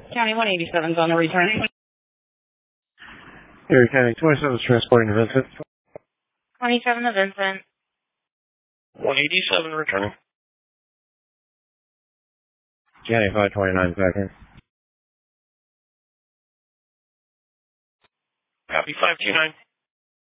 County 187's on the return. Erie County 27 is transporting to Vincent. 27 to Vincent. 187 returning. County 529 back in. Copy 529.